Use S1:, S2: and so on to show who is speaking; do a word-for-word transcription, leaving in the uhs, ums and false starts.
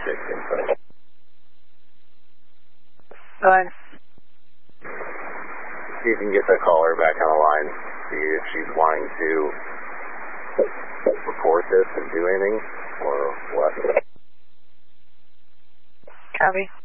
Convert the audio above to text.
S1: six info.
S2: Go ahead.
S1: See if you can get the caller back on the line. See if she's wanting to report this and do anything, or what.
S2: Copy.